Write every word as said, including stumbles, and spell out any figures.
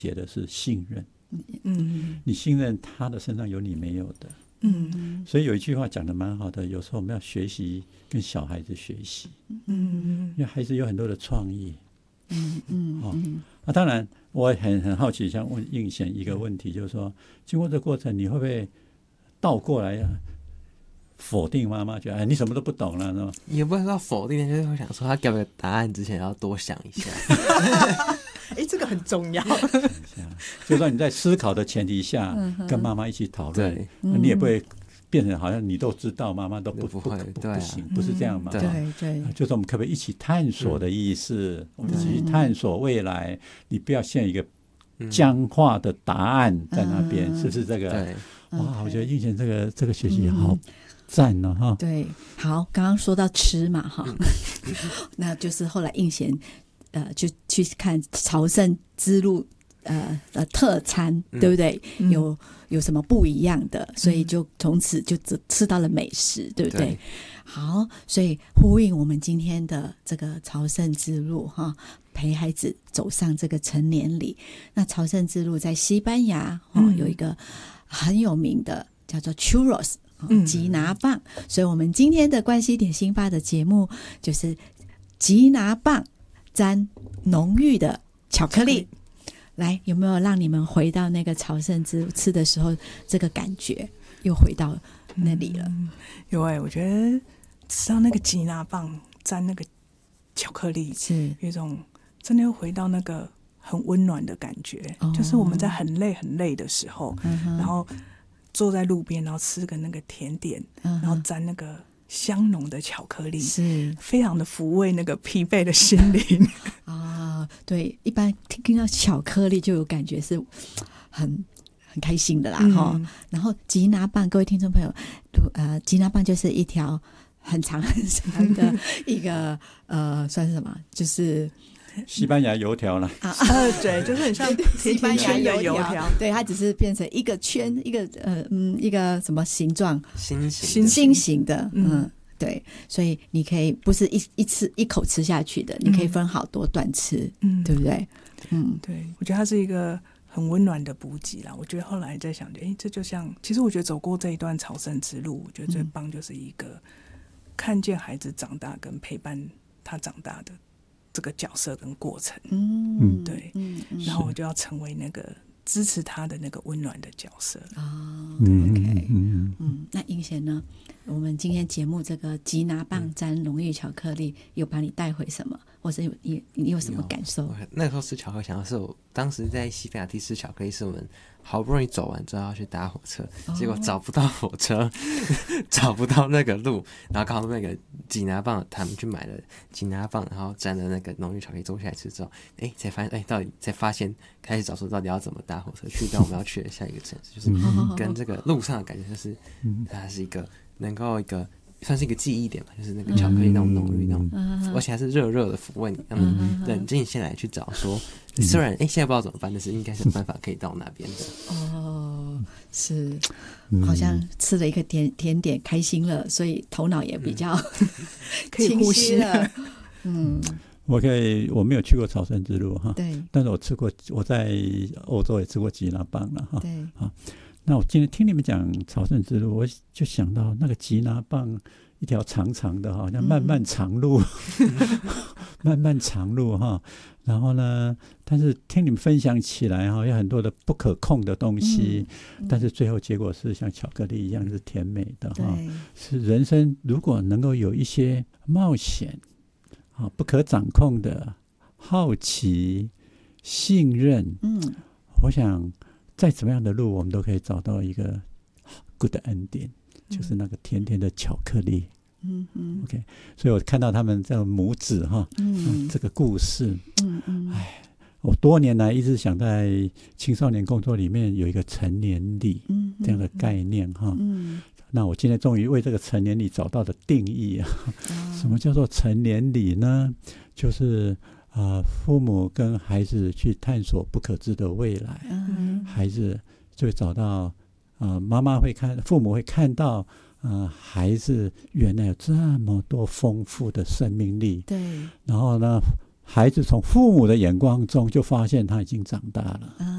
写的是信任， 嗯， 你信任他的身上有你没有的。 嗯， 所以有一句话讲得蛮好的，有时候我们要学习跟小孩子学习， 嗯， 因为孩子有很多的创意。 嗯嗯哦嗯， 啊，当然我很很好奇，想问应贤一个问题，就是说，经过这个过程，你会不会倒过来啊，否定妈妈，觉得哎你什么都不懂了，是吧？ 也不能说否定，就是会想说他给我个答案之前要多想一下。 哎，这个很重要。 就是说你在思考的前提下，跟妈妈一起讨论， 对， 你也不会变成好像你都知道，妈妈都不不会不对啊不行，不是这样嘛？ 对对对， 就是我们可不可以一起探索的意思？我们一起去探索未来，你不要现一个僵化的答案在那边，是不是这个？ 对， 哇，我觉得应贤这个这个学习好赞哦哈！ 对，好，刚刚说到吃嘛哈，那就是后来应贤呃就去看朝圣之路呃的特餐，对不对？ 嗯有有什么不一样的？所以就从此就只吃到了美食，对不对？ 对好，所以呼应我们今天的这个朝圣之路哈，陪孩子走上这个成年礼。那朝圣之路在西班牙哦， 嗯有一个很有名的叫做 churros。 嗯吉拿棒，所以我们今天的关系点心吧的节目就是吉拿棒沾浓郁的巧克力。来，有没有让你们回到那个朝圣之路吃的时候，这个感觉又回到那里了？ 嗯、有哎、欸，我觉得吃到那个吉拿棒沾那个巧克力， 是有一种真的又回到那个很温暖的感觉、哦。就是我们在很累很累的时候，嗯、然后坐在路边，然后吃个那个甜点，嗯、然后沾那个香浓的巧克力， 是非常的抚慰那个疲惫的心灵啊。对，一般听到巧克力就有感觉是很很开心的啦哈、嗯。然后吉拿棒，各位听众朋友，呃，吉拿棒就是一条很长很长的一个呃，算是什么？就是西班牙油条啦， 啊，对，就是很像西班牙油油条，对，它只是变成一个圈，一个呃嗯，一个什么形状？ 心形心形的，嗯。 嗯对，所以你可以不是一一次一口吃下去的，你可以分好多段吃，嗯，对不对？嗯， 对，我觉得它是一个很温暖的补给啦。我觉得后来在想，哎，这就像，其实我觉得走过这一段朝圣之路，我觉得最棒就是一个看见孩子长大跟陪伴他长大的这个角色跟过程。 嗯， 对， 嗯， 然后我就要成为那个支持他的那个温暖的角色啊。 嗯 OK， 嗯嗯，那英贤呢？我们今天节目这个吉拿棒沾浓郁巧克力，有把你带回什么，或者有你你有什么感受？ 那时候吃巧克力，想到是我当时在西班牙第一次巧克力，是我们好不容易走完之后要去搭火车，哦、结果找不到火车，找不到那个路，然后刚好那个吉拿棒，他们去买了吉拿棒，然后沾了那个浓郁巧克力，坐下来吃之后，哎，才发现，哎，到底才发现开始找出到底要怎么搭火车去到我们要去的下一个城市，就是跟这个路上的感觉，就是它是一个。能够一个算是一个记忆点吧，就是那个巧克力那种浓郁那种，嗯、而且还是热热的抚慰你，让你冷静下来去找说，嗯、虽然哎、欸、现在不知道怎么办，但是应该是有办法可以到那边的。 哦，是，好像吃了一个甜甜点，开心了，所以头脑也比较、嗯、 可以呼吸了。嗯， 我可以，我没有去过朝圣之路哈， 对， 但是我吃过，我在欧洲也吃过吉拿棒了哈， 对， 啊。那我今天听你们讲朝圣之路，我就想到那个吉拿棒一条长长的，好像漫漫长路，嗯、漫漫长路哈。然后呢，但是听你们分享起来哈，有很多的不可控的东西，嗯、但是最后结果是像巧克力一样是甜美的哈。是人生如果能够有一些冒险啊，不可掌控的好奇、信任，嗯，我想。再怎么样的路，我们都可以找到一个 good ending，、嗯、就是那个甜甜的巧克力。 嗯嗯 ，OK， 所以我看到他们这母子哈，嗯，这个故事， 嗯嗯， 哎，我多年来一直想在青少年工作里面有一个成年礼，嗯，这样的概念哈，嗯，那我今天终于为这个成年礼找到的定义啊，嗯、什么叫做成年礼呢？就是呃，父母跟孩子去探索不可知的未来，嗯、孩子就会找到，呃，妈妈会看，父母会看到，呃，孩子原来有这么多丰富的生命力， 对， 然后呢，孩子从父母的眼光中就发现他已经长大了，嗯